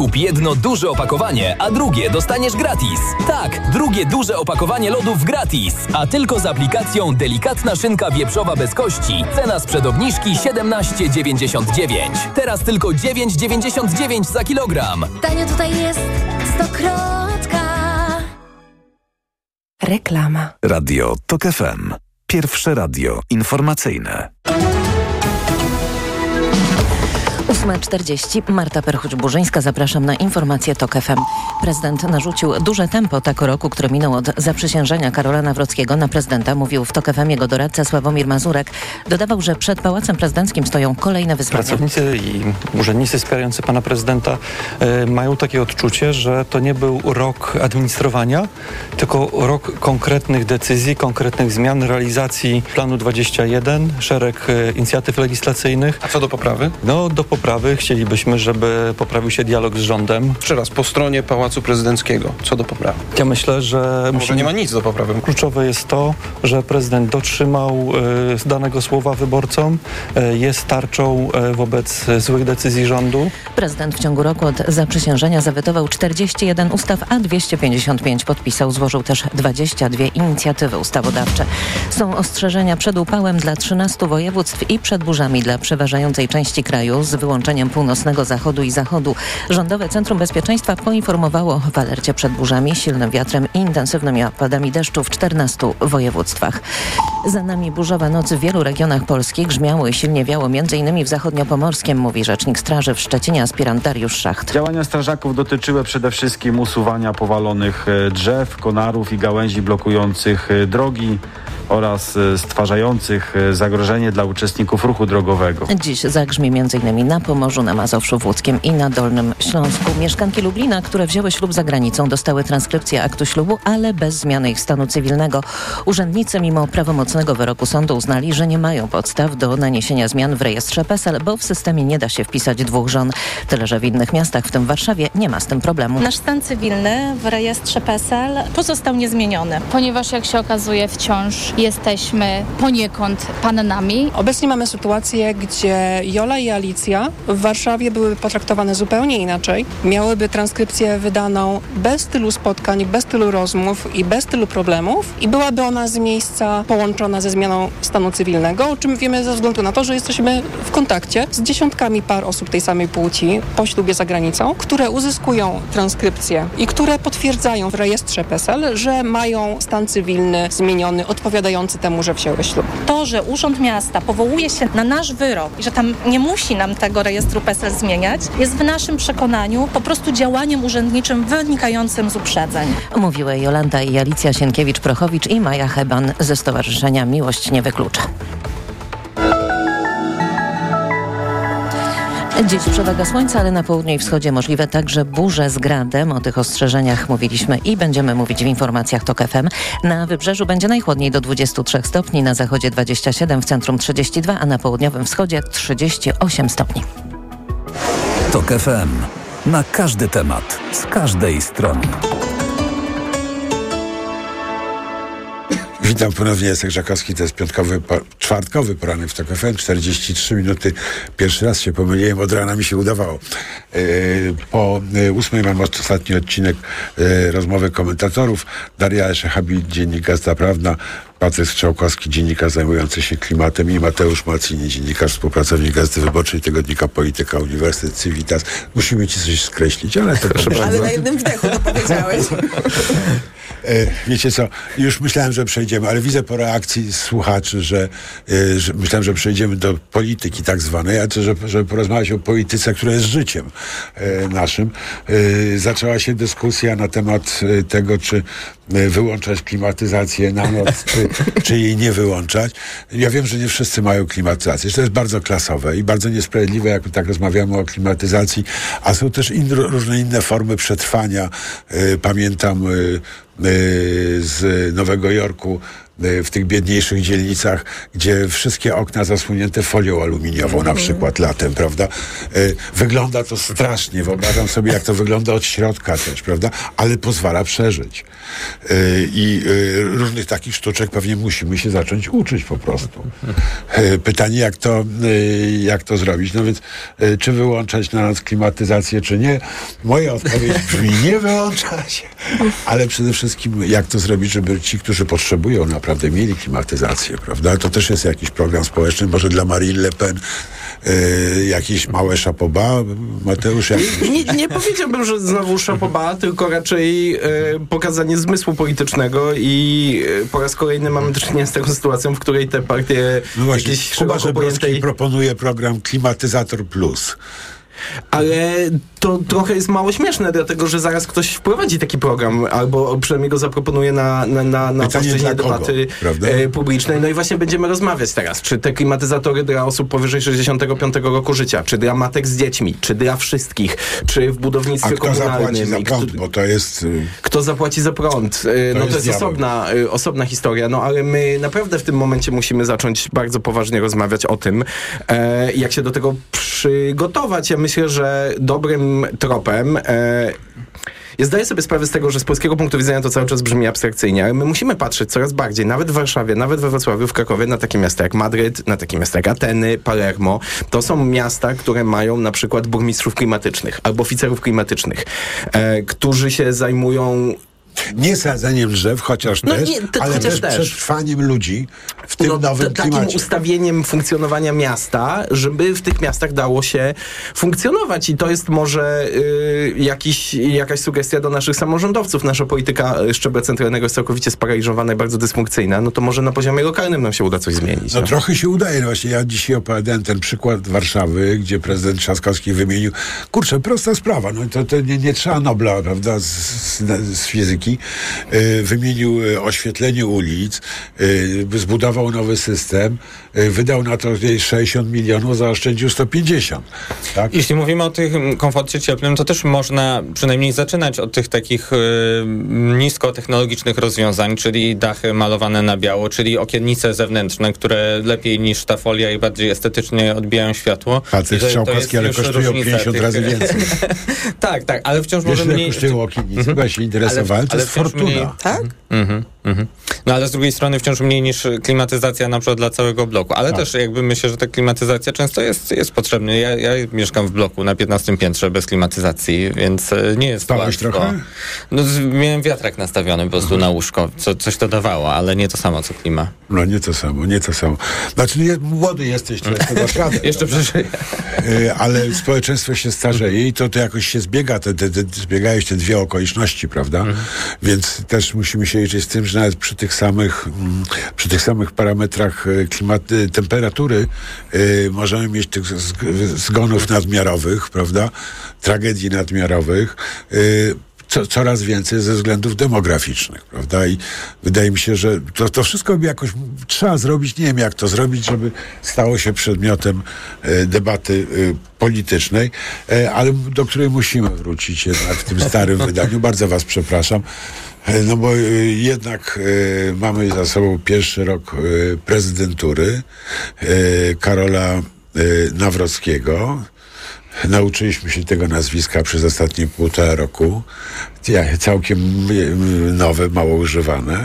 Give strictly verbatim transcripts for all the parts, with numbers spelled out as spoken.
Kup jedno duże opakowanie, a drugie dostaniesz gratis. Tak, drugie duże opakowanie lodów gratis. A tylko z aplikacją Delikatna szynka wieprzowa bez kości. Cena sprzed obniżki siedemnaście dziewięćdziesiąt dziewięć. Teraz tylko dziewięć dziewięćdziesiąt dziewięć za kilogram. Tanio tutaj jest stokrotka. Reklama. Radio Tok F M. Pierwsze radio informacyjne. ósma czterdzieści. Marta Perchuć-Burzyńska. Zapraszam na informacje Tok F M. Prezydent narzucił duże tempo tak roku, który minął od zaprzysiężenia Karola Nawrockiego na prezydenta, mówił w Tok F M jego doradca Sławomir Mazurek. Dodawał, że przed Pałacem Prezydenckim stoją kolejne wyzwania. Pracownicy i urzędnicy wspierający pana prezydenta e, mają takie odczucie, że to nie był rok administrowania, tylko rok konkretnych decyzji, konkretnych zmian, realizacji planu dwadzieścia jeden, szereg e, inicjatyw legislacyjnych. A co do poprawy? No, do poprawy chcielibyśmy, żeby poprawił się dialog z rządem. Jeszcze raz, po stronie Pałacu Prezydenckiego, co do poprawy? Ja myślę, że... Może musimy... nie ma nic do poprawy. Kluczowe jest to, że prezydent dotrzymał e, danego słowa wyborcom, e, jest tarczą e, wobec złych decyzji rządu. Prezydent w ciągu roku od zaprzysiężenia zawetował czterdzieści jeden ustaw, a dwieście pięćdziesiąt pięć podpisał. Złożył też dwadzieścia dwie inicjatywy ustawodawcze. Są ostrzeżenia przed upałem dla trzynastu województw i przed burzami dla przeważającej części kraju z wyłączeniem północnego zachodu i zachodu. Rządowe Centrum Bezpieczeństwa poinformowało w alercie przed burzami, silnym wiatrem i intensywnymi opadami deszczu w czternastu województwach. Za nami burzowa noc w wielu regionach Polski. Grzmiało i silnie wiało m.in. w zachodniopomorskiem, mówi rzecznik straży w Szczecinie, aspirant Dariusz Szacht. Działania strażaków dotyczyły przede wszystkim usuwania powalonych drzew, konarów i gałęzi blokujących drogi oraz stwarzających zagrożenie dla uczestników ruchu drogowego. Dziś zagrzmi m.in. na Pomorzu, na Mazowszu, w Łódzkiem i na Dolnym Śląsku. Mieszkanki Lublina, które wzięły ślub za granicą, dostały transkrypcję aktu ślubu, ale bez zmiany ich stanu cywilnego. Urzędnicy mimo prawomocnego wyroku sądu uznali, że nie mają podstaw do naniesienia zmian w rejestrze PESEL, bo w systemie nie da się wpisać dwóch żon. Tyle, że w innych miastach, w tym Warszawie, nie ma z tym problemu. Nasz stan cywilny w rejestrze PESEL pozostał niezmieniony. Ponieważ jak się okazuje, wciąż jesteśmy poniekąd pannami. Obecnie mamy sytuację, gdzie Jola i Alicja w Warszawie były potraktowane zupełnie inaczej. Miałyby transkrypcję wydaną bez tylu spotkań, bez tylu rozmów i bez tylu problemów i byłaby ona z miejsca połączona ze zmianą stanu cywilnego, o czym wiemy ze względu na to, że jesteśmy w kontakcie z dziesiątkami par osób tej samej płci po ślubie za granicą, które uzyskują transkrypcję i które potwierdzają w rejestrze PESEL, że mają stan cywilny zmieniony, odpowiadający temu, że wzięły ślub. To, że Urząd Miasta powołuje się na nasz wyrok i że tam nie musi nam tego rejestru PESEL zmieniać, jest w naszym przekonaniu po prostu działaniem urzędniczym wynikającym z uprzedzeń. Mówiły Jolanta i Alicja Sienkiewicz-Prochowicz i Maja Heban ze Stowarzyszenia Miłość nie wyklucza. Dziś przewaga słońca, ale na południu i wschodzie możliwe także burze z gradem. O tych ostrzeżeniach mówiliśmy i będziemy mówić w informacjach Tok F M. Na wybrzeżu będzie najchłodniej do dwudziestu trzech stopni, na zachodzie dwadzieścia siedem, w centrum trzydzieści dwa, a na południowym wschodzie trzydzieści osiem stopni. Tok F M. Na każdy temat, z każdej strony. Witam ponownie, Jacek Żakowski, to jest piątkowy, czwartkowy poranek w Tok F M, czterdzieści trzy minuty. Pierwszy raz się pomyliłem, od rana mi się udawało. Yy, po yy, ósmej mam ostatni odcinek yy, rozmowy komentatorów. Daria Eszechabi, dziennik Gazeta Prawna, Patryk Strzałkowski, dziennikarz zajmujący się klimatem i Mateusz Macini, dziennikarz, współpracownik Gazety Wyborczej, tygodnika Polityka, Uniwersytet Civitas. Musimy ci coś skreślić, ale to proszę bardzo. Ale na jednym wdechu to powiedziałeś. Wiecie co, już myślałem, że przejdziemy, ale widzę po reakcji słuchaczy, że, że myślałem, że przejdziemy do polityki tak zwanej, a to, że, żeby porozmawiać o polityce, która jest życiem naszym. Zaczęła się dyskusja na temat tego, czy wyłączać klimatyzację na noc, czy, czy jej nie wyłączać. Ja wiem, że nie wszyscy mają klimatyzację, że to jest bardzo klasowe i bardzo niesprawiedliwe, jak tak rozmawiamy o klimatyzacji, a są też in, różne inne formy przetrwania. Pamiętam z Nowego Jorku w tych biedniejszych dzielnicach, gdzie wszystkie okna zasłonięte folią aluminiową na przykład latem, prawda? Wygląda to strasznie, wyobrażam sobie, jak to wygląda od środka też, prawda? Ale pozwala przeżyć. I różnych takich sztuczek pewnie musimy się zacząć uczyć po prostu. Pytanie, jak to, jak to zrobić? No więc, czy wyłączać na noc klimatyzację, czy nie? Moja odpowiedź brzmi, nie wyłączać. Ale przede wszystkim, jak to zrobić, żeby ci, którzy potrzebują, naprawdę mieli klimatyzację, prawda? To też jest jakiś program społeczny, może dla Marine Le Pen Yy, jakieś małe szapoba, Mateusz? Jak... Nie, nie powiedziałbym, że znowu szapoba, tylko raczej yy, pokazanie zmysłu politycznego i yy, po raz kolejny mamy do czynienia z taką sytuacją, w której te partie no właśnie, jakieś Kuba szeroko pojętej... proponuje program Klimatyzator Plus. Ale to trochę jest mało śmieszne, dlatego że zaraz ktoś wprowadzi taki program, albo przynajmniej go zaproponuje na, na, na, na płaszczyźnie debaty e, publicznej. No i właśnie będziemy rozmawiać teraz, czy te klimatyzatory dla osób powyżej sześćdziesiątego piątego roku życia, czy dla matek z dziećmi, czy dla wszystkich, czy w budownictwie A kto komunalnym. zapłaci za prąd, kto, bo to jest... Kto zapłaci za prąd? E, to no jest to jest osobna, e, osobna historia, no ale my naprawdę w tym momencie musimy zacząć bardzo poważnie rozmawiać o tym, e, jak się do tego przygotować. Ja myślę, że dobrym tropem e, ja zdaję sobie sprawę z tego, że z polskiego punktu widzenia to cały czas brzmi abstrakcyjnie, ale my musimy patrzeć coraz bardziej, nawet w Warszawie, nawet we Wrocławiu, w Krakowie, na takie miasta jak Madryt, na takie miasta jak Ateny, Palermo. To są miasta, które mają na przykład burmistrzów klimatycznych albo oficerów klimatycznych, e, którzy się zajmują nie sadzeniem drzew, chociaż no też, nie, te, ale chociaż też przetrwaniem ludzi w tym no, nowym t- takim klimacie. ustawieniem funkcjonowania miasta, żeby w tych miastach dało się funkcjonować i to jest może y, jakiś, jakaś sugestia do naszych samorządowców. Nasza polityka szczebla centralnego jest całkowicie sparaliżowana i bardzo dysfunkcyjna, no to może na poziomie lokalnym nam się uda coś zmienić. No, no. trochę się udaje. No właśnie ja dzisiaj opowiadałem ten przykład Warszawy, gdzie prezydent Trzaskowski wymienił, kurczę, prosta sprawa, no to, to nie, nie trzeba Nobla, prawda, z, z, z fizyki. Wymienił oświetlenie ulic, zbudował nowy system, wydał na to sześćdziesiąt milionów, zaoszczędził sto pięćdziesiąt. Tak? Jeśli mówimy o tym komforcie cieplnym, to też można przynajmniej zaczynać od tych takich y, niskotechnologicznych rozwiązań, czyli dachy malowane na biało, czyli okiennice zewnętrzne, które lepiej niż ta folia i bardziej estetycznie odbijają światło. Facet Strzałkowski, ale kosztują pięćdziesiąt tych... razy więcej. tak, tak, ale wciąż Wiesz, może mniej... Wiesz, kosztują okiennice? Chyba się interesowałem, to ale jest fortuna. Mniej... Tak? Mhm, mhm. No ale z drugiej strony wciąż mniej niż klimatyzacja na przykład dla całego bloku. Ale tak. też jakby myślę, że ta klimatyzacja często jest, jest potrzebna. Ja, ja mieszkam w bloku na piętnastym piętrze bez klimatyzacji, więc nie jest Spałeś łatwo. trochę? No, miałem wiatrak nastawiony po prostu na łóżko, co, coś to dawało, ale nie to samo co klima. No nie to samo, nie to samo. Znaczy nie, młody jesteś, to jeszcze dasz radę. Jeszcze przeżyję. Ale społeczeństwo się starzeje i to, to jakoś się zbiega, te, te, te, zbiegają się te dwie okoliczności, prawda? Mhm. Więc też musimy się liczyć z tym, że nawet przy tych samych, przy tych samych parametrach klimaty, temperatury y, możemy mieć tych zgonów nadmiarowych, prawda? Tragedii nadmiarowych. Y, Co, coraz więcej ze względów demograficznych, prawda? I wydaje mi się, że to, to wszystko by jakoś trzeba zrobić, nie wiem jak to zrobić, żeby stało się przedmiotem e, debaty e, politycznej, e, ale do której musimy wrócić jednak w tym starym wydaniu. Bardzo was przepraszam. E, no bo e, jednak e, mamy za sobą pierwszy rok e, prezydentury e, Karola e, Nawrockiego. Nauczyliśmy się tego nazwiska przez ostatnie półtora roku. Całkiem nowe, mało używane.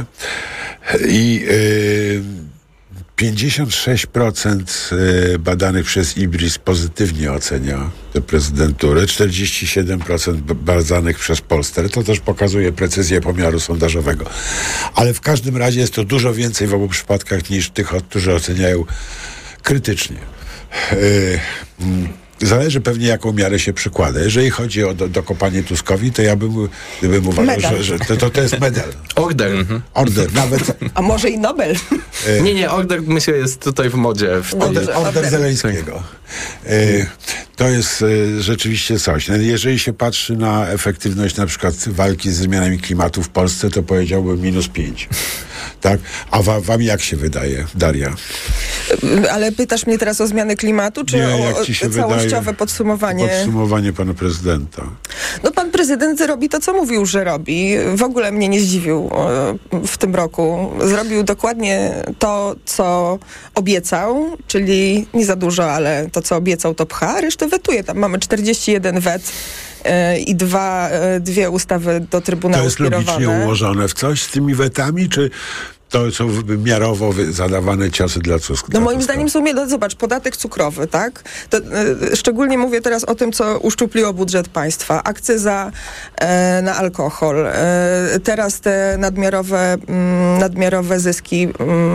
I y, pięćdziesiąt sześć procent badanych przez IBRIS pozytywnie ocenia tę prezydenturę, czterdzieści siedem procent badanych przez Polster. To też pokazuje precyzję pomiaru sondażowego. Ale w każdym razie jest to dużo więcej w obu przypadkach niż tych, którzy oceniają krytycznie. Y, Zależy pewnie, jaką miarę się przykłada. Jeżeli chodzi o do, dokopanie Tuskowi, to ja bym, bym uważał, że, że to, to, to jest medal. Order. Mhm. Order, nawet... A może i Nobel? E, nie, nie, order myślę jest tutaj w modzie. W tej... Order, order Zeleńskiego. E, to jest e, rzeczywiście coś. Jeżeli się patrzy na efektywność na przykład walki z zmianami klimatu w Polsce, to powiedziałbym minus pięć. Tak? A wa, wam jak się wydaje, Daria? Ale pytasz mnie teraz o zmiany klimatu, czy Nie, o, jak ci się o całościowe wydaje, podsumowanie? Podsumowanie pana prezydenta. No pan prezydent robi to, co mówił, że robi. W ogóle mnie nie zdziwił e, w tym roku. Zrobił dokładnie to, co obiecał, czyli nie za dużo, ale to, co obiecał, to pcha, resztę wetuje. Tam mamy czterdzieści jeden wet e, i dwa, e, dwie ustawy do Trybunału To jest skierowane. logicznie ułożone w coś z tymi wetami, czy to są miarowo wy- zadawane ciosy dla Tuska? No moim zdaniem są, no zobacz, podatek cukrowy, tak? To, y, szczególnie mówię teraz o tym, co uszczupliło budżet państwa. Akcyza e, na alkohol. E, teraz te nadmiarowe, mm, nadmiarowe zyski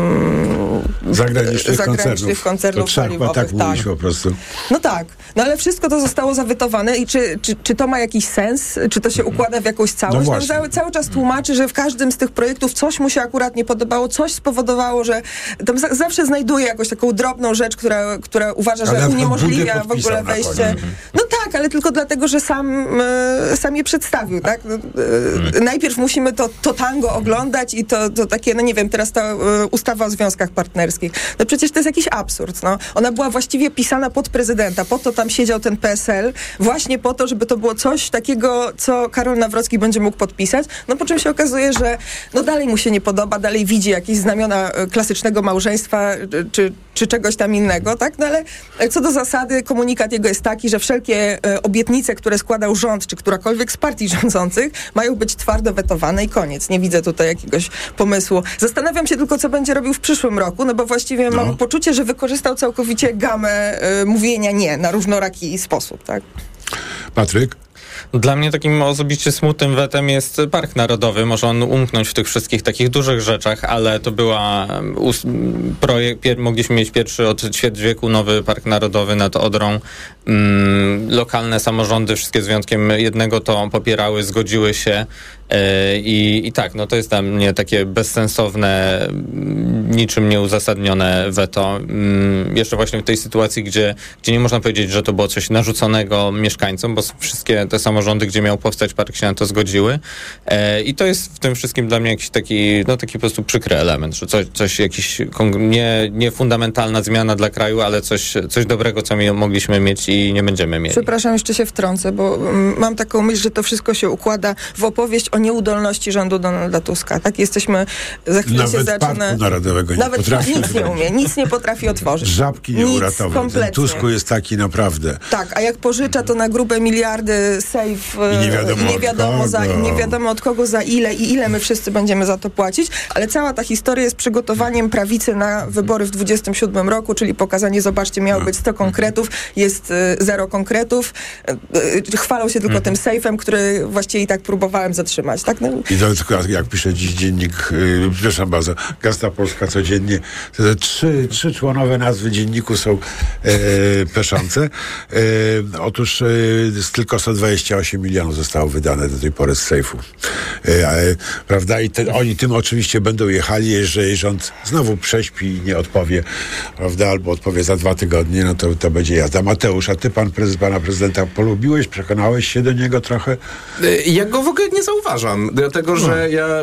mm, Zagranicznych, zagranicznych koncernów. koncernów To trzeba paliwowych. tak mówić po prostu. No tak, no ale wszystko to zostało zawytowane i czy, czy, czy to ma jakiś sens? Czy to się układa w jakąś całość? No No cały, cały czas tłumaczy, że w każdym z tych projektów coś mu się akurat nie podobało, coś spowodowało, że tam za, zawsze znajduje jakąś taką drobną rzecz, która, która uważa, Ale że na uniemożliwia przykład w ogóle budżet podpisał wejście. na koniec. No tak, ale tylko dlatego, że sam, e, sam je przedstawił, tak? No, e, najpierw musimy to, to tango oglądać i to, to takie, no nie wiem, teraz ta e, ustawa o związkach partnerskich. No przecież to jest jakiś absurd, no. Ona była właściwie pisana pod prezydenta, po to tam siedział ten P S L, właśnie po to, żeby to było coś takiego, co Karol Nawrocki będzie mógł podpisać, no po czym się okazuje, że no dalej mu się nie podoba, dalej widzi jakieś znamiona e, klasycznego małżeństwa, czy, czy czegoś tam innego, tak? No ale co do zasady, komunikat jego jest taki, że wszelkie e, obietnice, które składał rząd, czy którakolwiek z partii rządzących, mają być twardo wetowane i koniec. Nie widzę tutaj jakiegoś pomysłu. Zastanawiam się tylko, co będzie robił w przyszłym roku, no bo właściwie No. mam poczucie, że wykorzystał całkowicie gamę e, mówienia nie na różnoraki sposób, tak? Patryk? Dla mnie takim osobiście smutnym wetem jest Park Narodowy. Może on umknąć w tych wszystkich takich dużych rzeczach, ale to była us- projekt, pier- mogliśmy mieć pierwszy od ćwierć wieku nowy Park Narodowy nad Odrą. Mm, lokalne samorządy, wszystkie z wyjątkiem jednego, to popierały, zgodziły się. I, I tak, no to jest dla mnie takie bezsensowne, niczym nieuzasadnione weto. Jeszcze właśnie w tej sytuacji, gdzie, gdzie nie można powiedzieć, że to było coś narzuconego mieszkańcom, bo wszystkie te samorządy, gdzie miał powstać park, się na to zgodziły. I to jest w tym wszystkim dla mnie jakiś taki, no taki po prostu przykry element, że coś, coś jakiś, nie, nie fundamentalna zmiana dla kraju, ale coś, coś dobrego, co my mogliśmy mieć i nie będziemy mieli. Przepraszam, jeszcze się wtrącę, bo mm, mam taką myśl, że to wszystko się układa w opowieść o nieudolności rządu Donalda Tuska. Tak, jesteśmy, za chwilę Nawet się zaczyna... Parku Narodowego nie Nawet potrafi nic nie umie, nic nie potrafi otworzyć. Żabki nie nic, uratował. Ten kompletnie. Tusku jest taki naprawdę. Tak, a jak pożycza, to na grube miliardy safe I nie wiadomo, i nie wiadomo, od za, kogo. i nie wiadomo od kogo, za ile i ile my wszyscy będziemy za to płacić, ale cała ta historia jest przygotowaniem prawicy na wybory w dwudziestym siódmym roku, czyli pokazanie, zobaczcie, miało być sto konkretów, jest y, zero konkretów. Y, y, chwalą się tylko tym sejfem, który właściwie i tak próbowałem zatrzymać. Tak? No, I to tylko jak pisze dziś dziennik, yy, przepraszam bardzo, Gazeta Polska codziennie, to te trzy, trzy członowe nazwy dzienniku są yy, peszące. Yy, otóż yy, tylko sto dwadzieścia osiem milionów zostało wydane do tej pory z sejfu. Yy, yy, prawda? I te, oni tym oczywiście będą jechali, jeżeli rząd znowu prześpi i nie odpowie, prawda? Albo odpowie za dwa tygodnie, no to, to będzie jazda. Mateusz, a ty pan prezes, pana prezydenta polubiłeś? Przekonałeś się do niego trochę? Ja go w ogóle nie zauważam, dlatego, że no. ja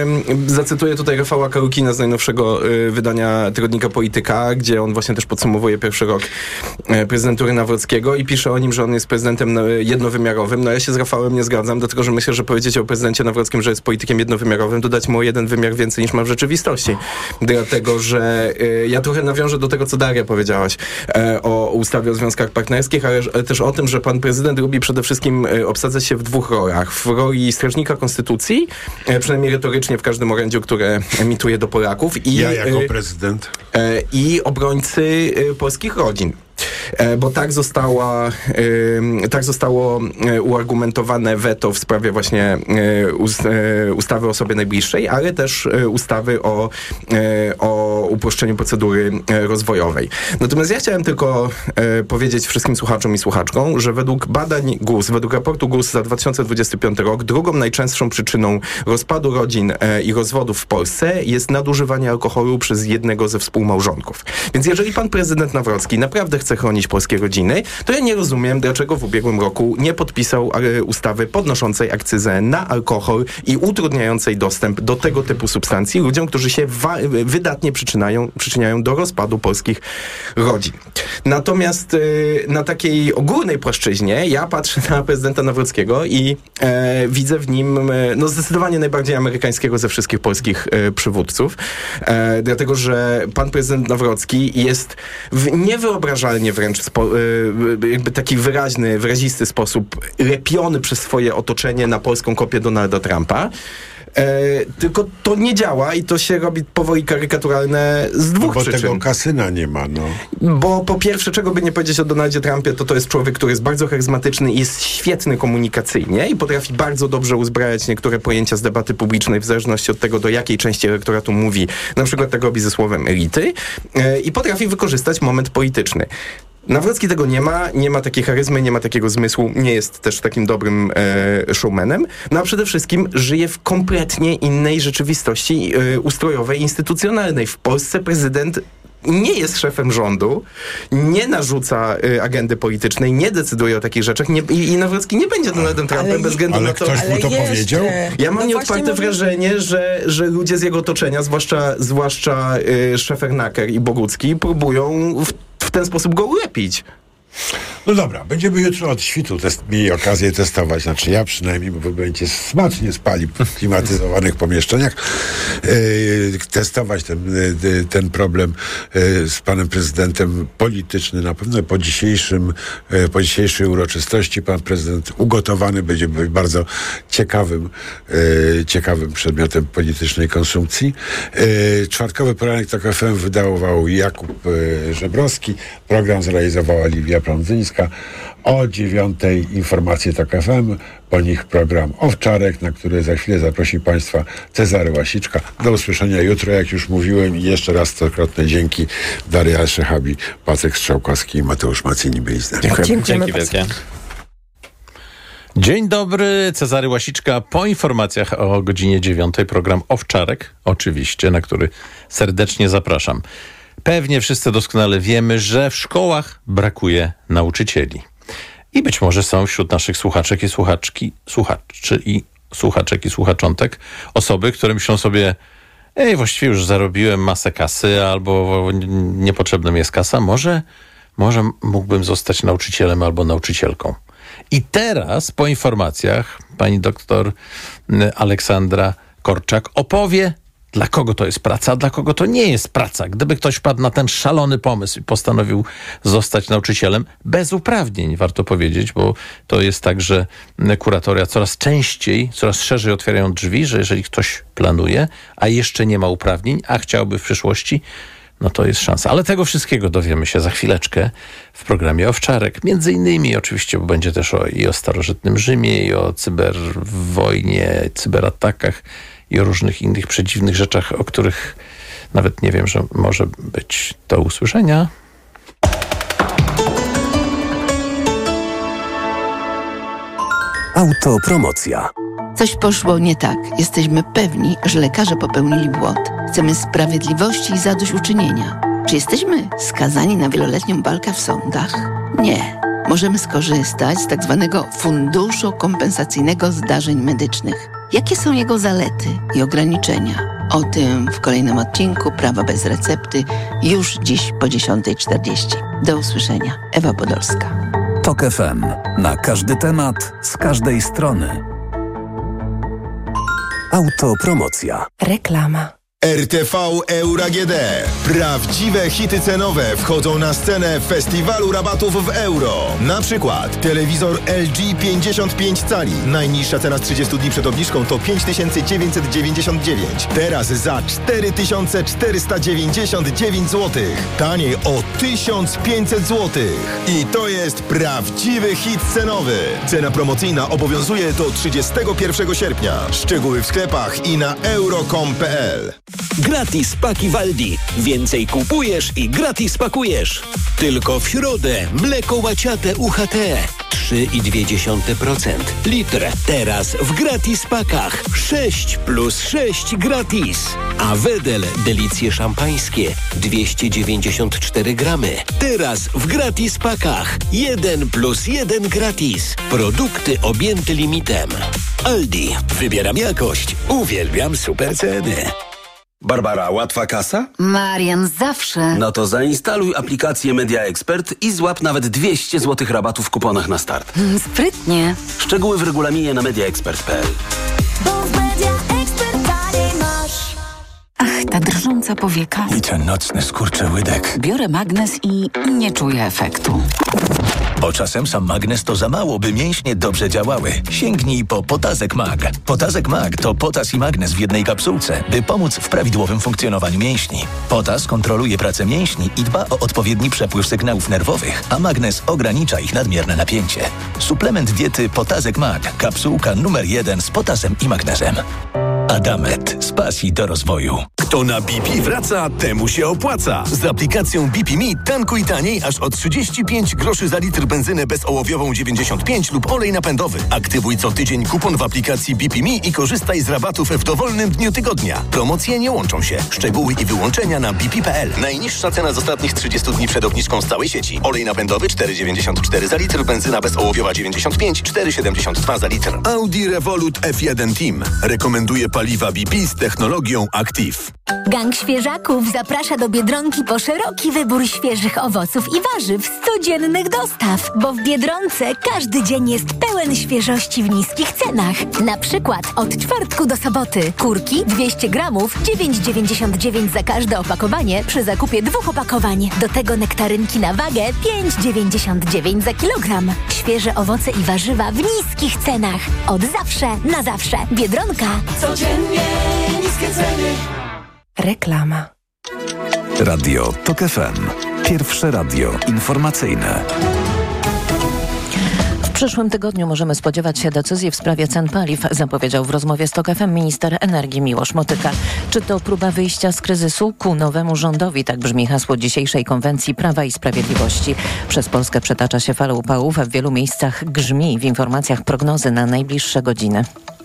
y, zacytuję tutaj Rafała Karukina z najnowszego y, wydania tygodnika Polityka, gdzie on właśnie też podsumowuje pierwszy rok y, prezydentury Nawrockiego i pisze o nim, że on jest prezydentem y, jednowymiarowym. No ja się z Rafałem nie zgadzam, dlatego, że myślę, że powiedzieć o prezydencie Nawrockim, że jest politykiem jednowymiarowym, to dać mu o jeden wymiar więcej niż ma w rzeczywistości. Dlatego, że y, ja trochę nawiążę do tego, co Daria powiedziałaś y, o ustawie o związkach partnerskich, ale, ale też o tym, że pan prezydent lubi przede wszystkim y, obsadzać się w dwóch rolach. W roli strażnika konstytucji, e, przynajmniej retorycznie w każdym orędziu, które emituje do Polaków. I, ja jako e, prezydent. E, I obrońcy e, polskich rodzin. E, bo tak została, e, tak zostało e, uargumentowane weto w sprawie właśnie e, ust, e, ustawy o osobie najbliższej, ale też e, ustawy o, e, o uproszczeniu procedury e, rozwojowej. Natomiast ja chciałem tylko e, powiedzieć wszystkim słuchaczom i słuchaczkom, że według badań G U S, według raportu G U S za dwa tysiące dwudziesty piąty rok, drugą najczęstszą przyczyną rozpadu rodzin e, i rozwodów w Polsce jest nadużywanie alkoholu przez jednego ze współmałżonków. Więc jeżeli pan prezydent Nawrocki naprawdę chce chce chronić polskie rodziny, to ja nie rozumiem, dlaczego w ubiegłym roku nie podpisał e, ustawy podnoszącej akcyzę na alkohol i utrudniającej dostęp do tego typu substancji ludziom, którzy się wa- wydatnie przyczyniają, przyczyniają do rozpadu polskich rodzin. Natomiast e, na takiej ogólnej płaszczyźnie ja patrzę na prezydenta Nawrockiego i e, widzę w nim e, no zdecydowanie najbardziej amerykańskiego ze wszystkich polskich e, przywódców, e, dlatego, że pan prezydent Nawrocki jest w niewyobrażalnie wręcz spo, e, jakby taki wyraźny, wyrazisty sposób lepiony przez swoje otoczenie na polską kopię Donalda Trumpa. E, tylko to nie działa i to się robi powoli karykaturalne z dwóch no bo przyczyn. tego kasyna nie ma, no. Bo po pierwsze, czego by nie powiedzieć o Donaldzie Trumpie, to to jest człowiek, który jest bardzo charyzmatyczny i jest świetny komunikacyjnie i potrafi bardzo dobrze uzbrajać niektóre pojęcia z debaty publicznej w zależności od tego, do jakiej części elektoratu mówi. Na przykład tak robi ze słowem elity e, i potrafi wykorzystać moment polityczny. Nawrocki tego nie ma, nie ma takiej charyzmy, nie ma takiego zmysłu, nie jest też takim dobrym e, showmanem, no a przede wszystkim żyje w kompletnie innej rzeczywistości e, ustrojowej, instytucjonalnej. W Polsce prezydent nie jest szefem rządu, nie narzuca y, agendy politycznej, nie decyduje o takich rzeczach nie, i, i Nawrocki nie będzie Donaldem Trumpem ale, bez względu ale na to... ktoś mu to jeszcze. powiedział? Ja mam No nieodparte właśnie wrażenie, że, że ludzie z jego otoczenia, zwłaszcza, zwłaszcza y, Szefernaker i Bogucki, próbują w, w ten sposób go ulepić. No dobra, będziemy jutro od świtu test, mieli okazję testować, znaczy ja przynajmniej, bo wy będziecie smacznie spali w klimatyzowanych pomieszczeniach, e, testować ten, e, ten problem e, z panem prezydentem polityczny. Na pewno po dzisiejszym, e, po dzisiejszej uroczystości pan prezydent ugotowany będzie bardzo ciekawym, e, ciekawym przedmiotem politycznej konsumpcji. E, czwartkowy poranek Tok F M wydawał Jakub e, Żebrowski, program zrealizowała Liwia Prądzyńska. O dziewiątej informacje Tok F M, po nich program Owczarek, na który za chwilę zaprosi Państwa Cezary Łasiczka. Do usłyszenia jutro, jak już mówiłem, i jeszcze raz stokrotne dzięki. Daria Szechabi, Pacek Strzałkowski i Mateusz Macini byli z nami. Dziękuję. Dzięki wielkie. Dzień dobry, Cezary Łasiczka. Po informacjach o godzinie dziewiątej program Owczarek, oczywiście, na który serdecznie zapraszam. Pewnie wszyscy doskonale wiemy, że w szkołach brakuje nauczycieli. I być może są wśród naszych słuchaczek i słuchaczki, słuchaczy i słuchaczek i słuchaczątek osoby, które myślą sobie, ej, właściwie już zarobiłem masę kasy, albo niepotrzebna mi jest kasa, może, może mógłbym zostać nauczycielem albo nauczycielką. I teraz po informacjach pani doktor Aleksandra Korczak opowie, dla kogo to jest praca, a dla kogo to nie jest praca. Gdyby ktoś wpadł na ten szalony pomysł i postanowił zostać nauczycielem bez uprawnień, warto powiedzieć, bo to jest tak, że kuratoria coraz częściej, coraz szerzej otwierają drzwi, że jeżeli ktoś planuje, a jeszcze nie ma uprawnień, a chciałby w przyszłości, no to jest szansa. Ale tego wszystkiego dowiemy się za chwileczkę w programie Owczarek. Między innymi oczywiście, bo będzie też o, i o starożytnym Rzymie, i o cyberwojnie, cyberatakach, i o różnych innych przedziwnych rzeczach, o których nawet nie wiem, że może być. Do usłyszenia. Autopromocja. Coś poszło nie tak. Jesteśmy pewni, że lekarze popełnili błąd. Chcemy sprawiedliwości i zadośćuczynienia. Czy jesteśmy skazani na wieloletnią walkę w sądach? Nie. Możemy skorzystać z tak zwanego Funduszu Kompensacyjnego Zdarzeń Medycznych. Jakie są jego zalety i ograniczenia? O tym w kolejnym odcinku Prawa bez recepty już dziś po dziesiątej czterdzieści. Do usłyszenia. Ewa Podolska. Tok F M. Na każdy temat, z każdej strony. Autopromocja. Reklama. R T V Euro A G D. Prawdziwe hity cenowe wchodzą na scenę festiwalu rabatów w euro. Na przykład telewizor L G pięćdziesiąt pięć cali. Najniższa cena z trzydziestu dni przed obniżką to pięć tysięcy dziewięćset dziewięćdziesiąt dziewięć. Teraz za cztery tysiące czterysta dziewięćdziesiąt dziewięć złotych. Taniej o tysiąc pięćset złotych. I to jest prawdziwy hit cenowy. Cena promocyjna obowiązuje do trzydziestego pierwszego sierpnia. Szczegóły w sklepach i na euro kropka com kropka p l. Gratis paki w Aldi. Więcej kupujesz i gratis pakujesz. Tylko w środę mleko łaciate U H T. trzy i dwie dziesiąte procent. Litr. Teraz w gratis pakach. sześć plus sześć gratis. A Wedel delicje szampańskie. dwieście dziewięćdziesiąt cztery gramy. Teraz w gratis pakach. jeden plus jeden gratis. Produkty objęte limitem. Aldi. Wybieram jakość. Uwielbiam super ceny. Barbara, łatwa kasa? Marian, zawsze. No to zainstaluj aplikację Media Expert i złap nawet dwieście złotych rabatu w kuponach na start. Hmm, sprytnie. Szczegóły w regulaminie na media expert kropka p l. Ach, ta drżąca powieka. I ten nocny skurczyłydek. Biorę magnes i nie czuję efektu. Bo czasem sam magnes to za mało, by mięśnie dobrze działały. Sięgnij po Potazek Mag. Potazek Mag to potas i magnes w jednej kapsułce, by pomóc w prawidłowym funkcjonowaniu mięśni. Potas kontroluje pracę mięśni i dba o odpowiedni przepływ sygnałów nerwowych, a magnes ogranicza ich nadmierne napięcie. Suplement diety Potazek Mag. Kapsułka numer jeden z potasem i magnezem. Adamet. Z pasji do rozwoju. Kto na B P wraca, temu się opłaca. Z aplikacją B P Me tankuj taniej aż o trzydzieści pięć groszy za litr benzynę bezołowiową dziewięćdziesiąt pięć lub olej napędowy. Aktywuj co tydzień kupon w aplikacji B P Me i korzystaj z rabatów w dowolnym dniu tygodnia. Promocje nie łączą się. Szczegóły i wyłączenia na b p kropka p l. Najniższa cena z ostatnich trzydziestu dni przed obniżką z całej sieci. Olej napędowy cztery dziewięćdziesiąt cztery za litr, benzyna bezołowiowa dziewięćdziesiąt pięć, cztery siedemdziesiąt dwa za litr. Audi Revolut F jeden Team rekomenduje paliwa B P z technologią Active. Gang świeżaków zaprasza do Biedronki po szeroki wybór świeżych owoców i warzyw z codziennych dostaw, bo w Biedronce każdy dzień jest pełen świeżości w niskich cenach. Na przykład od czwartku do soboty kurki dwieście gramów, dziewięć dziewięćdziesiąt dziewięć za każde opakowanie przy zakupie dwóch opakowań. Do tego nektarynki na wagę pięć dziewięćdziesiąt dziewięć za kilogram. Świeże owoce i warzywa w niskich cenach. Od zawsze na zawsze. Biedronka. Codziennie niskie ceny. Reklama. Radio TOK F M. Pierwsze radio informacyjne. W przyszłym tygodniu możemy spodziewać się decyzji w sprawie cen paliw, zapowiedział w rozmowie z TOK F M minister energii Miłosz Motyka. Czy to próba wyjścia z kryzysu ku nowemu rządowi? Tak brzmi hasło dzisiejszej konwencji Prawa i Sprawiedliwości. Przez Polskę przetacza się fala upałów, a w wielu miejscach grzmi w informacjach prognozy na najbliższe godziny.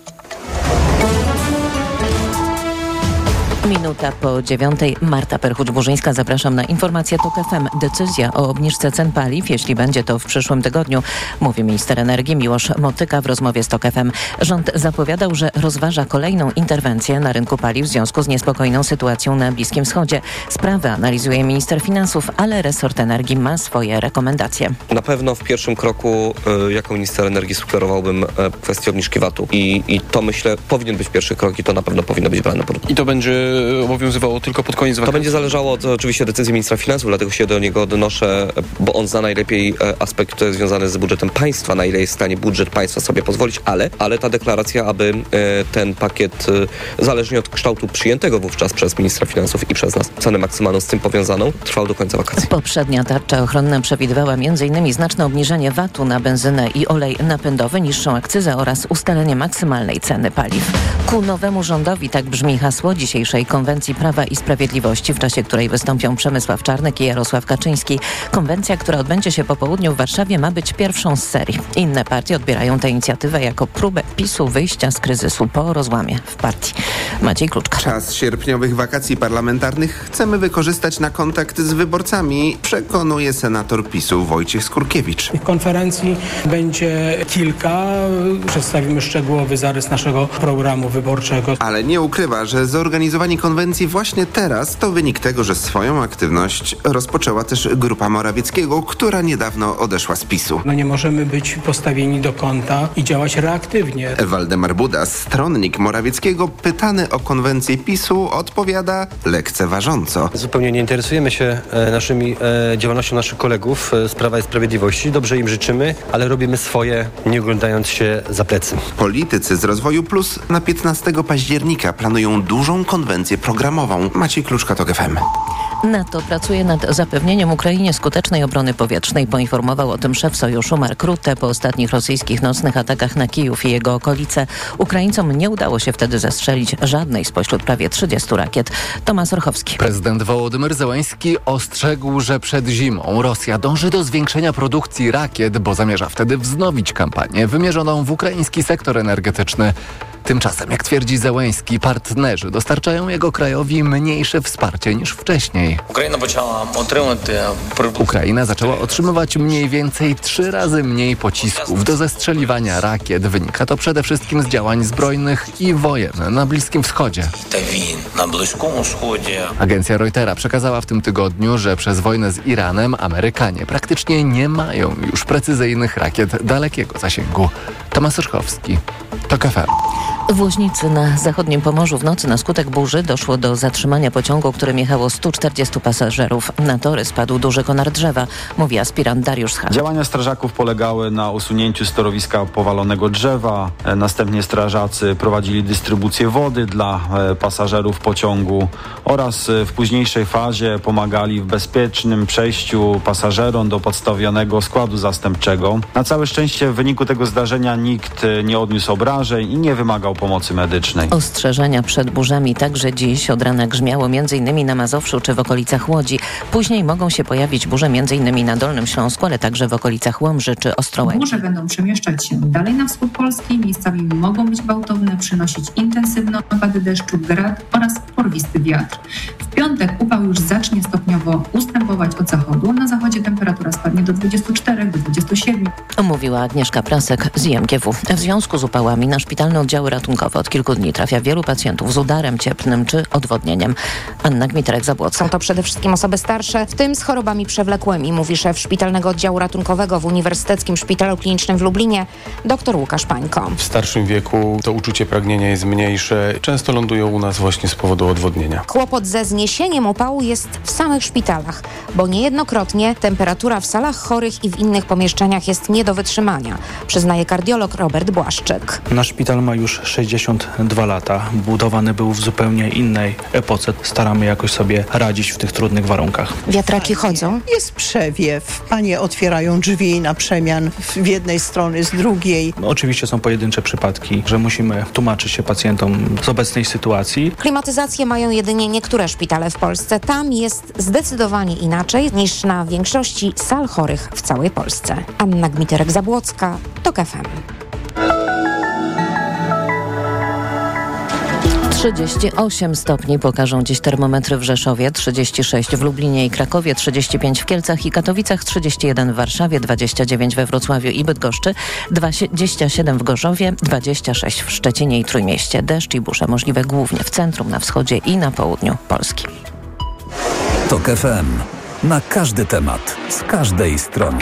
Minuta po dziewiątej. Marta Perchuć-Burzyńska. Zapraszam na informację TOK F M. Decyzja o obniżce cen paliw, jeśli będzie to w przyszłym tygodniu, mówi minister energii Miłosz Motyka w rozmowie z TOK F M. Rząd zapowiadał, że rozważa kolejną interwencję na rynku paliw w związku z niespokojną sytuacją na Bliskim Wschodzie. Sprawę analizuje minister finansów, ale resort energii ma swoje rekomendacje. Na pewno w pierwszym kroku y, jako minister energii sugerowałbym y, kwestię obniżki vatu i, i to myślę powinien być pierwszy krok i to na pewno powinno być brane pod uwagę. I to będzie obowiązywało tylko pod koniec wakacji? To będzie zależało od oczywiście decyzji ministra finansów, dlatego się do niego odnoszę, bo on zna najlepiej aspekt związany z budżetem państwa, na ile jest w stanie budżet państwa sobie pozwolić, ale, ale ta deklaracja, aby ten pakiet, zależnie od kształtu przyjętego wówczas przez ministra finansów i przez nas, cenę maksymalną z tym powiązaną, trwał do końca wakacji. Poprzednia tarcza ochronna przewidywała między innymi znaczne obniżenie vatu na benzynę i olej napędowy, niższą akcyzę oraz ustalenie maksymalnej ceny paliw. Ku nowemu rządowi, tak brzmi hasło dzisiejszej konwencji Prawa i Sprawiedliwości, w czasie której wystąpią Przemysław Czarnek i Jarosław Kaczyński. Konwencja, która odbędzie się po południu w Warszawie, ma być pierwszą z serii. Inne partie odbierają tę inicjatywę jako próbę PiS-u wyjścia z kryzysu po rozłamie w partii. Maciej Kluczka. Czas sierpniowych wakacji parlamentarnych chcemy wykorzystać na kontakt z wyborcami, przekonuje senator PiS-u Wojciech Skurkiewicz. Tych konferencji będzie kilka. Przedstawimy szczegółowy zarys naszego programu wyborczego. Ale nie ukrywa, że zorganizowanie konwencji właśnie teraz to wynik tego, że swoją aktywność rozpoczęła też grupa Morawieckiego, która niedawno odeszła z PiS-u. No nie możemy być postawieni do kąta i działać reaktywnie. Waldemar Buda, stronnik Morawieckiego, pytany o konwencję PiS-u, odpowiada lekceważąco. Zupełnie nie interesujemy się e, naszymi e, działalnością naszych kolegów e, z Prawa i Sprawiedliwości. Dobrze im życzymy, ale robimy swoje, nie oglądając się za plecy. Politycy z Rozwoju Plus na piętnastego października planują dużą konwencję programową. Maciej Kluczka, TOK F M. NATO pracuje nad zapewnieniem Ukrainie skutecznej obrony powietrznej. Poinformował o tym szef sojuszu Mark Rutte po ostatnich rosyjskich nocnych atakach na Kijów i jego okolice. Ukraińcom nie udało się wtedy zestrzelić żadnej spośród prawie trzydziestu rakiet. Tomasz Orchowski. Prezydent Wołodymyr Zełenski ostrzegł, że przed zimą Rosja dąży do zwiększenia produkcji rakiet, bo zamierza wtedy wznowić kampanię wymierzoną w ukraiński sektor energetyczny. Tymczasem, jak twierdzi Zełenski, partnerzy dostarczają jego krajowi mniejsze wsparcie niż wcześniej. Ukraina zaczęła otrzymywać mniej więcej trzy razy mniej pocisków do zestrzeliwania rakiet. Wynika to przede wszystkim z działań zbrojnych i wojen na Bliskim Wschodzie. Agencja Reutera przekazała w tym tygodniu, że przez wojnę z Iranem Amerykanie praktycznie nie mają już precyzyjnych rakiet dalekiego zasięgu. Tomasz Orchowski, TOK F M. W Łoźnicy na zachodnim Pomorzu w nocy na skutek burzy doszło do zatrzymania pociągu, którym jechało stu czterdziestu pasażerów. Na tory spadł duży konar drzewa, mówi aspirant Dariusz Schach. Działania strażaków polegały na usunięciu z torowiska powalonego drzewa. Następnie strażacy prowadzili dystrybucję wody dla pasażerów pociągu oraz w późniejszej fazie pomagali w bezpiecznym przejściu pasażerom do podstawionego składu zastępczego. Na całe szczęście w wyniku tego zdarzenia nikt nie odniósł obrażeń i nie wymagał pomocy medycznej. Ostrzeżenia przed burzami także dziś od rana grzmiało m.in. na Mazowszu czy w okolicach Łodzi. Później mogą się pojawić burze m.in. na Dolnym Śląsku, ale także w okolicach Łomży czy Ostrołęki. Burze będą przemieszczać się dalej na wschód Polski. Miejscami mogą być gwałtowne, przynosić intensywne opady deszczu, grad oraz porwisty wiatr. W piątek upał już zacznie stopniowo ustępować od zachodu. Na zachodzie temperatura spadnie do dwudziestu czterech do dwudziestu siedmiu. Mówiła Agnieszka Prasek z I M G W. W związku z upałami na szpitalne oddziały ratunkowe od kilku dni trafia wielu pacjentów z udarem cieplnym czy odwodnieniem. Anna Gmiterek-Zabłocka. Są to przede wszystkim osoby starsze, w tym z chorobami przewlekłymi, mówi szef Szpitalnego Oddziału Ratunkowego w Uniwersyteckim Szpitalu Klinicznym w Lublinie, dr Łukasz Pańko. W starszym wieku to uczucie pragnienia jest mniejsze. Często lądują u nas właśnie z powodu odwodnienia. Kłopot ze zniesieniem upału jest w samych szpitalach, bo niejednokrotnie temperatura w salach chorych i w innych pomieszczeniach jest nie do wytrzymania, przyznaje kardiolog Robert Błaszczyk. Nasz szpital ma już sześćdziesiąt dwa lata. Budowany był w zupełnie innej epoce. Staramy jakoś sobie radzić w tych trudnych warunkach. Wiatraki chodzą? Jest przewiew. Panie otwierają drzwi na przemian z jednej strony, z drugiej. No, oczywiście są pojedyncze przypadki, że musimy tłumaczyć się pacjentom z obecnej sytuacji. Klimatyzację mają jedynie niektóre szpitale w Polsce. Tam jest zdecydowanie inaczej niż na większości sal chorych w całej Polsce. Anna Gmiterek-Zabłocka, TOK F M. trzydzieści osiem stopni pokażą dziś termometry w Rzeszowie, trzydzieści sześć w Lublinie i Krakowie, trzydzieści pięć w Kielcach i Katowicach, trzydzieści jeden w Warszawie, dwadzieścia dziewięć we Wrocławiu i Bydgoszczy, dwadzieścia siedem w Gorzowie, dwadzieścia sześć w Szczecinie i Trójmieście. Deszcz i burze możliwe głównie w centrum, na wschodzie i na południu Polski. TOK F M. Na każdy temat, z każdej strony.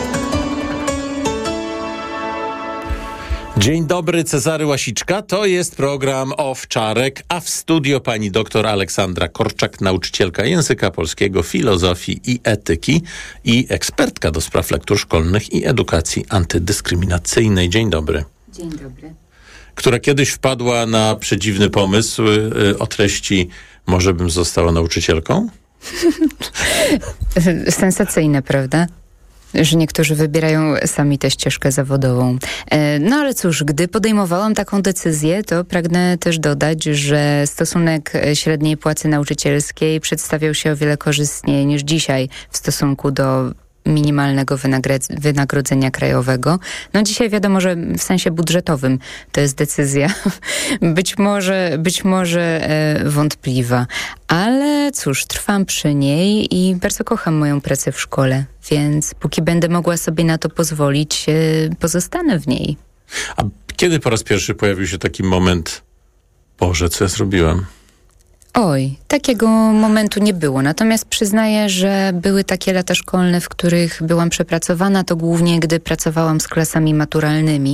Dzień dobry, Cezary Łasiczka. To jest program Owczarek, a w studio pani doktor Aleksandra Korczak, nauczycielka języka polskiego, filozofii i etyki i ekspertka do spraw lektur szkolnych i edukacji antydyskryminacyjnej. Dzień dobry. Dzień dobry. Która kiedyś wpadła na przedziwny pomysł y, o treści może bym została nauczycielką? Sensacyjne, prawda? Że niektórzy wybierają sami tę ścieżkę zawodową. No ale cóż, gdy podejmowałam taką decyzję, to pragnę też dodać, że stosunek średniej płacy nauczycielskiej przedstawiał się o wiele korzystniej niż dzisiaj w stosunku do minimalnego wynagrodzenia krajowego. No dzisiaj wiadomo, że w sensie budżetowym to jest decyzja być może, być może e, wątpliwa, ale cóż, trwam przy niej i bardzo kocham moją pracę w szkole, więc póki będę mogła sobie na to pozwolić, e, pozostanę w niej. A kiedy po raz pierwszy pojawił się taki moment, Boże, co ja zrobiłem? Oj, takiego momentu nie było. Natomiast przyznaję, że były takie lata szkolne, w których byłam przepracowana, to głównie gdy pracowałam z klasami maturalnymi,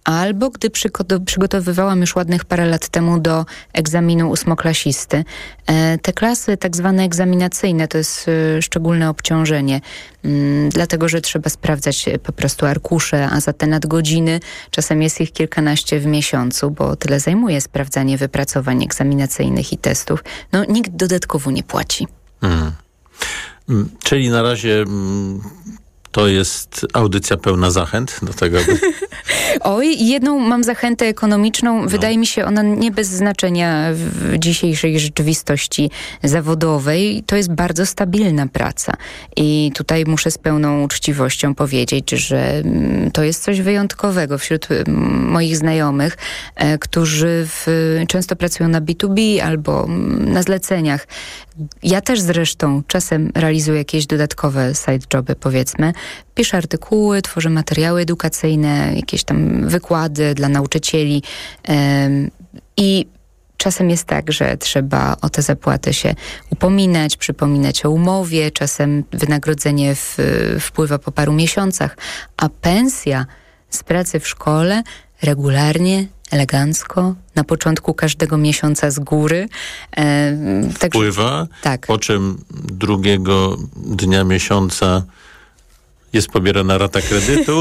albo gdy przygo- przygotowywałam już ładnych parę lat temu do egzaminu ósmoklasisty. E, te klasy tak zwane egzaminacyjne to jest e, szczególne obciążenie, m, dlatego że trzeba sprawdzać po prostu arkusze, a za te nadgodziny czasem jest ich kilkanaście w miesiącu, bo tyle zajmuje sprawdzanie wypracowań egzaminacyjnych i testów. No nikt dodatkowo nie płaci. Hmm. Czyli na razie mm, to jest audycja pełna zachęt do tego, by... Oj, jedną mam zachętę ekonomiczną. No. Wydaje mi się ona nie bez znaczenia w dzisiejszej rzeczywistości zawodowej. To jest bardzo stabilna praca. I tutaj muszę z pełną uczciwością powiedzieć, że to jest coś wyjątkowego wśród moich znajomych, którzy w, często pracują na B dwa B albo na zleceniach. Ja też zresztą czasem realizuję jakieś dodatkowe side joby, powiedzmy. Piszę artykuły, tworzę materiały edukacyjne, jakieś tam wykłady dla nauczycieli ym, i czasem jest tak, że trzeba o te zapłaty się upominać, przypominać o umowie, czasem wynagrodzenie w, wpływa po paru miesiącach, a pensja z pracy w szkole regularnie, elegancko, na początku każdego miesiąca z góry. E, także, wpływa, tak. Po czym drugiego dnia miesiąca jest pobierana rata kredytu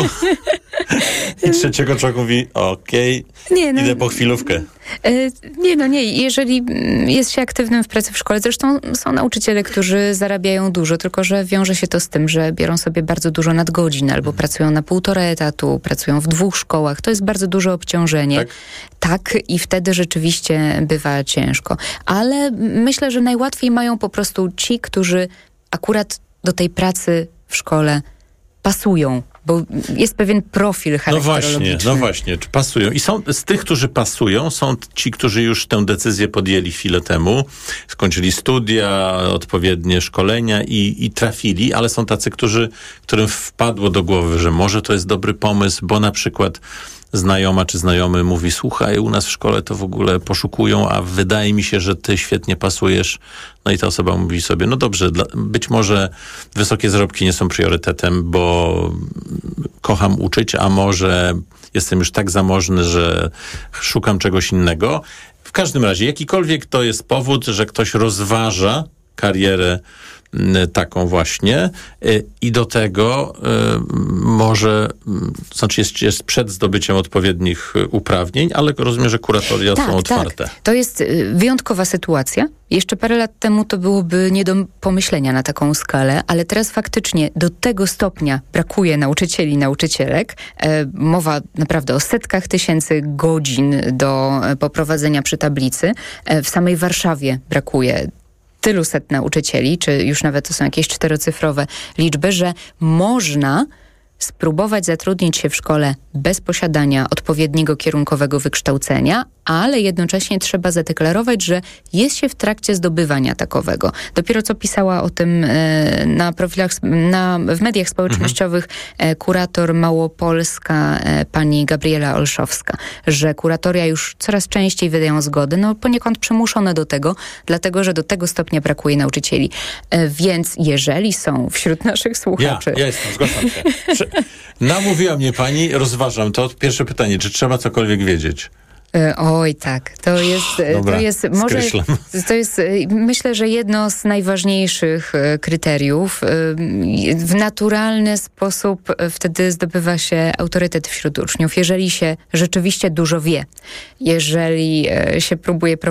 i trzeciego człowiek mówi okej, okay, no, idę po chwilówkę. E, nie, no nie. Jeżeli jest się aktywnym w pracy w szkole, zresztą są nauczyciele, którzy zarabiają dużo, tylko że wiąże się to z tym, że biorą sobie bardzo dużo nadgodzin albo hmm. pracują na półtora etatu, pracują w dwóch szkołach. To jest bardzo duże obciążenie. Tak? Tak, i wtedy rzeczywiście bywa ciężko. Ale myślę, że najłatwiej mają po prostu ci, którzy akurat do tej pracy w szkole pasują, bo jest pewien profil charakterologiczny. No właśnie, no właśnie, czy pasują. I są z tych, którzy pasują, są ci, którzy już tę decyzję podjęli chwilę temu, skończyli studia, odpowiednie szkolenia i, i trafili, ale są tacy, którzy, którym wpadło do głowy, że może to jest dobry pomysł, bo na przykład znajoma czy znajomy mówi, słuchaj, u nas w szkole to w ogóle poszukują, a wydaje mi się, że ty świetnie pasujesz. No i ta osoba mówi sobie, no dobrze, dla, być może wysokie zarobki nie są priorytetem, bo kocham uczyć, a może jestem już tak zamożny, że szukam czegoś innego. W każdym razie, jakikolwiek to jest powód, że ktoś rozważa karierę taką właśnie i do tego może, znaczy jest, jest przed zdobyciem odpowiednich uprawnień, ale rozumiem, że kuratoria tak, są otwarte. Tak. To jest wyjątkowa sytuacja. Jeszcze parę lat temu to byłoby nie do pomyślenia na taką skalę, ale teraz faktycznie do tego stopnia brakuje nauczycieli i nauczycielek. Mowa naprawdę o setkach tysięcy godzin do poprowadzenia przy tablicy. W samej Warszawie brakuje tylu set nauczycieli, czy już nawet to są jakieś czterocyfrowe liczby, że można spróbować zatrudnić się w szkole bez posiadania odpowiedniego kierunkowego wykształcenia, ale jednocześnie trzeba zadeklarować, że jest się w trakcie zdobywania takowego. Dopiero co pisała o tym e, na profilach, na, w mediach społecznościowych e, kurator Małopolska, e, pani Gabriela Olszowska, że kuratoria już coraz częściej wydają zgody, no poniekąd przymuszone do tego, dlatego, że do tego stopnia brakuje nauczycieli. E, więc jeżeli są wśród naszych słuchaczy... Ja, ja jestem, zgłaszam się. Namówiła mnie pani, rozważam to. Pierwsze pytanie, czy trzeba cokolwiek wiedzieć? Oj, tak. To jest, Dobra, to jest może, to jest, myślę, że jedno z najważniejszych kryteriów. W naturalny sposób wtedy zdobywa się autorytet wśród uczniów, jeżeli się rzeczywiście dużo wie. Jeżeli się próbuje prowadzić